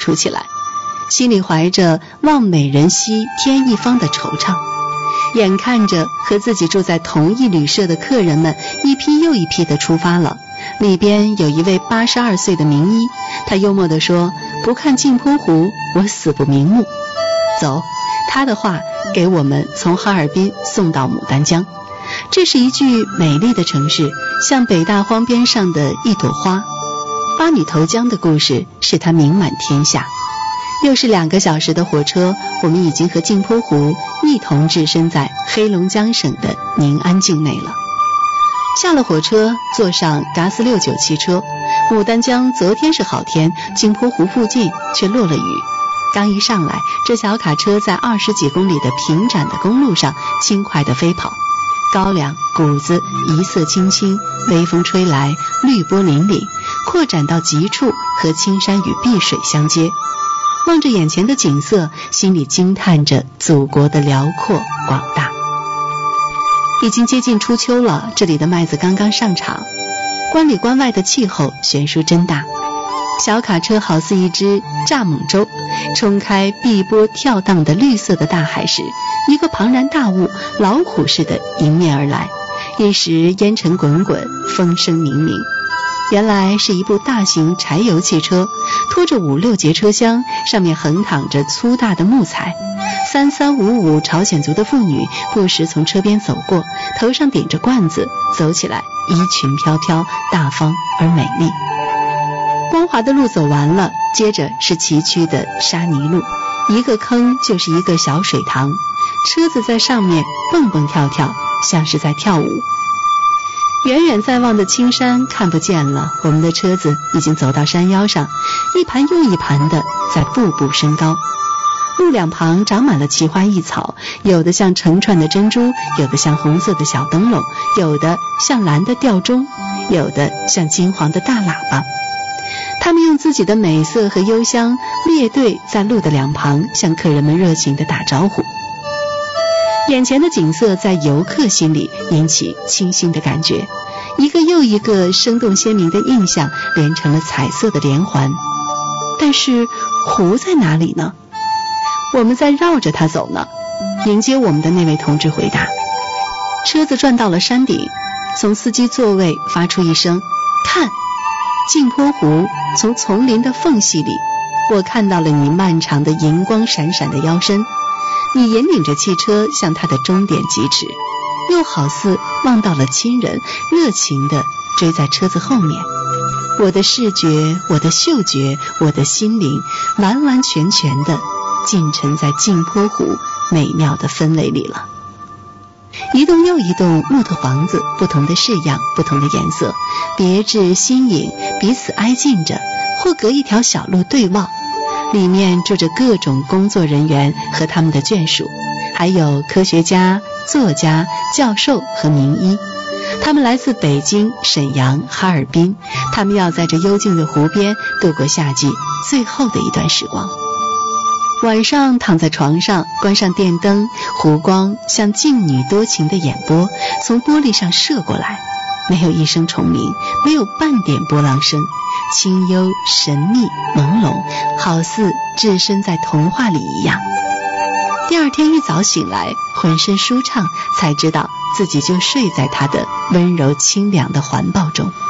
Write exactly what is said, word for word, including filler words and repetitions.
出起来，心里怀着望美人兮天一方的惆怅。眼看着和自己住在同一旅社的客人们一批又一批的出发了，里边有一位八十二岁的名医，他幽默地说，不看镜泊湖，我死不瞑目。走，他的话给我们从哈尔滨送到牡丹江。这是一具美丽的城市，像北大荒边上的一朵花。八女投江的故事使它名满天下。又是两个小时的火车，我们已经和镜泊湖一同置身在黑龙江省的宁安境内了。下了火车，坐上嘎斯六九汽车。牡丹江昨天是好天，镜泊湖附近却落了雨。刚一上来，这小卡车在二十几公里的平展的公路上轻快地飞跑，高粱、谷子一色青青，微风吹来，绿波粼粼，扩展到极处，和青山与碧水相接。望着眼前的景色，心里惊叹着祖国的辽阔广大。已经接近初秋了，这里的麦子刚刚上场，关里关外的气候悬殊真大。小卡车好似一只蚱蜢舟，冲开碧波跳荡的绿色的大海时，一个庞然大物老虎似的迎面而来，一时烟尘滚滚，风声鸣鸣。原来是一部大型柴油汽车，拖着五六节车厢，上面横躺着粗大的木材。三三五五朝鲜族的妇女不时从车边走过，头上顶着罐子，走起来衣裙飘飘，大方而美丽。光滑的路走完了，接着是崎岖的沙泥路，一个坑就是一个小水塘，车子在上面蹦蹦跳跳，像是在跳舞。远远在望的青山看不见了，我们的车子已经走到山腰上，一盘又一盘的在步步升高。路两旁长满了奇花异草，有的像成串的珍珠，有的像红色的小灯笼，有的像蓝的吊钟，有的像金黄的大喇叭。他们用自己的美色和幽香列队在路的两旁，向客人们热情地打招呼。眼前的景色在游客心里引起清新的感觉，一个又一个生动鲜明的印象连成了彩色的连环。但是湖在哪里呢？我们在绕着它走呢。迎接我们的那位同志回答。车子转到了山顶，从司机座位发出一声看。镜泊湖从丛林的缝隙里，我看到了你漫长的银光闪闪的腰身，你引领着汽车向它的终点疾驰，又好似望到了亲人，热情地追在车子后面。我的视觉，我的嗅觉，我的心灵完完全全地浸沉在镜泊湖美妙的氛围里了。一栋又一栋木头房子，不同的式样，不同的颜色，别致新颖，彼此挨近着，或隔一条小路对望。里面住着各种工作人员和他们的眷属，还有科学家、作家、教授和名医。他们来自北京、沈阳、哈尔滨，他们要在这幽静的湖边度过夏季最后的一段时光。晚上躺在床上，关上电灯，湖光像静女多情的眼波从玻璃上射过来，没有一声虫鸣，没有半点波浪声，清幽神秘朦胧，好似置身在童话里一样。第二天一早醒来，浑身舒畅，才知道自己就睡在他的温柔清凉的环抱中。